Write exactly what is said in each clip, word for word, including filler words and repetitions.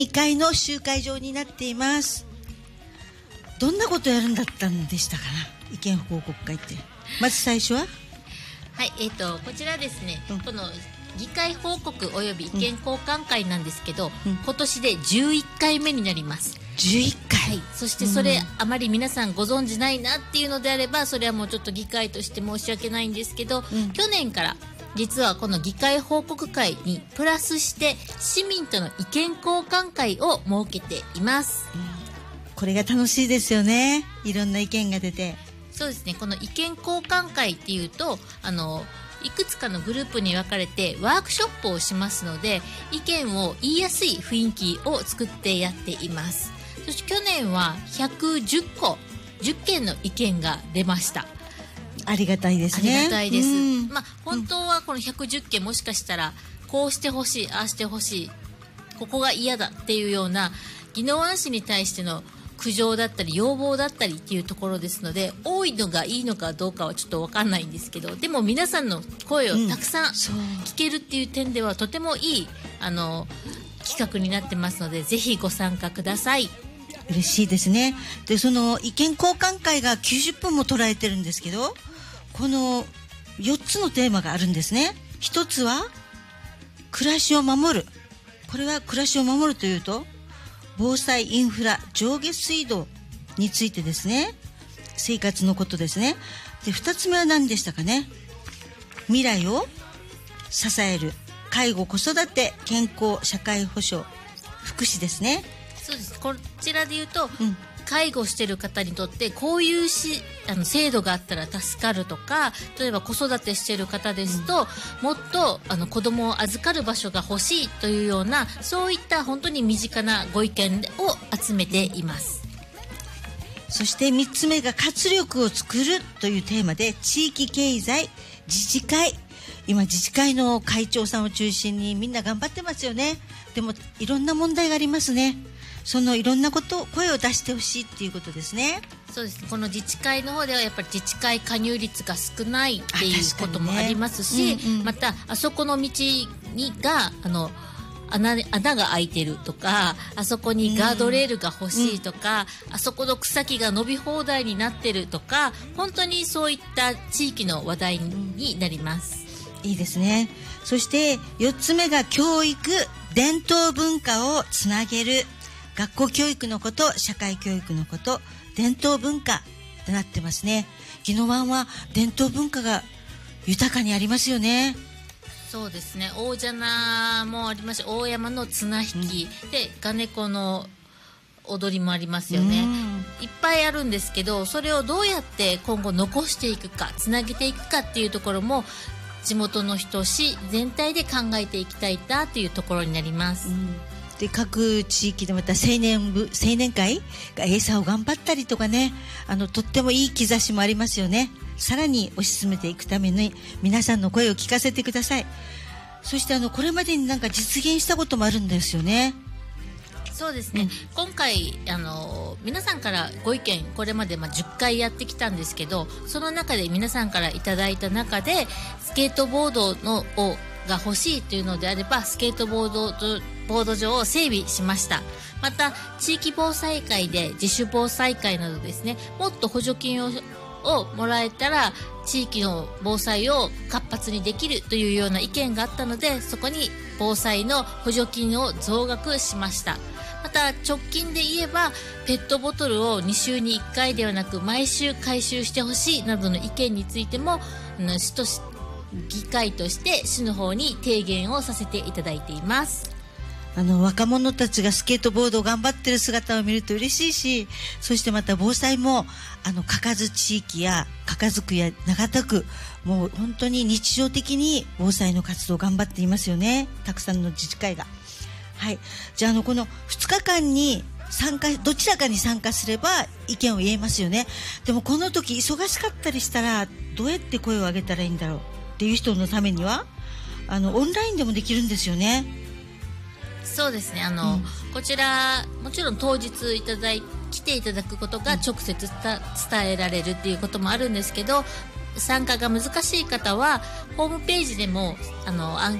にかいの集会場になっています。どんなことやるんだったんでしたかな、意見報告会って。まず最初ははい、えーと、こちらですね、 うん、 この議会報告および意見交換会なんですけど、 うん、 今年でじゅういっかいめになります。 じゅういっかい、 はい、そしてそれ、うん、あまり皆さんご存じないなっていうのであれば、それはもうちょっと議会として申し訳ないんですけど、うん、去年から実はこの議会報告会にプラスして市民との意見交換会を設けています、うん、 これが楽しいですよね。いろんな意見が出て。 そうですね、この意見交換会っていうと、あのいくつかのグループに分かれてワークショップをしますので、意見を言いやすい雰囲気を作ってやっています。そして去年はひゃくじゅっこじゅっけんの意見が出ました。 ありがたいですね。 ありがたいです、 うん、 まあ、本当はこのひゃくじゅっけんもしかしたらこうしてほしい、ああしてほしい、ここが嫌だっていうような宜野湾市に対しての苦情だったり要望だったりっていうところですので、多いのがいいのかどうかはちょっと分かんないんですけど、でも皆さんの声をたくさん聞けるっていう点ではとてもいいあの企画になってますので、ぜひご参加ください。 嬉しいですね。で、その意見交換会がきゅうじゅっぷんも捉えてるんですけど、このよっつのテーマがあるんですね。ひとつは暮らしを守る。これは暮らしを守るというと、防災インフラ上下水道についてですね。生活のことですね。で、ふたつめは何でしたかね。未来を支える介護、子育て、健康、社会保障、福祉ですね。 そうです。こちらで言うと、 うん、 介護している方にとってこういうしあの制度があったら助かるとか、例えば子育てしている方ですと、うん、もっとあの子供を預かる場所が欲しいというような、そういった本当に身近なご意見を集めています。 そしてみっつめが活力を作るというテーマで、地域経済、自治会、今自治会の会長さんを中心にみんな頑張ってますよね。でもいろんな問題がありますね。そのいろんなこと声を出してほしいっていうことですね。 そうです。この自治会の方ではやっぱり自治会加入率が少ないっていうこともありますし、ね、うんうん、またあそこの道にがあの 穴, 穴が開いてるとか、あそこにガードレールが欲しいとか、うん、あそこの草木が伸び放題になってるとか、本当にそういった地域の話題になります。 いいですね。そしてよっつめが教育、伝統文化をつなげる。学校教育のこと、社会教育のこと、伝統文化となってますね。宜野湾は伝統文化が豊かにありますよね。 そうですね。大蛇名もありますし、大山の綱引き、うん、でガネコの踊りもありますよね。いっぱいあるんですけど、それをどうやって今後残していくか、つなげていくかっていうところも地元の人、市全体で考えていきたいなというところになります。うん、 で、各地域でまた青年部青年会が餌を頑張ったりとかね、あのとってもいい兆しもありますよね。さらに推し進めていくために皆さんの声を聞かせてください。そしてあのこれまでになんか実現したこともあるんですよね。 そうですね、うん、今回あの皆さんからご意見、これまでまあじゅっかいやってきたんですけど、その中で皆さんからいただいた中で、スケートボードのをが欲しいというのであれば、スケートボードボード場を整備しました。また地域防災会で自主防災会などですね、もっと補助金ををもらえたら地域の防災を活発にできるというような意見があったので、そこに防災の補助金を増額しました。また直近で言えば、ペットボトルをにしゅうにいっかいではなく毎週回収してほしいなどの意見についても、市とし議会として市の方に提言をさせていただいています。 あの若者たちがスケートボードを頑張ってる姿を見ると嬉しいし、そしてまた防災もあのかかず地域やかかず区や長田区、もう本当に日常的に防災の活動を頑張っていますよね。たくさんの自治会が。はい、じゃあ、あのこのふつかかんに参加、どちらかに参加すれば意見を言えますよね。でもこの時忙しかったりしたらどうやって声を上げたらいいんだろうっていう人のためには、あのオンラインでもできるんですよね。 そうですね、あの、うん、こちらもちろん当日いただい来ていただくことが直接伝えられるっていうこともあるんですけど、参加が難しい方はホームページでもあのアン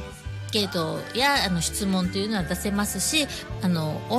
ケートやあの質問というのは出せますし、あの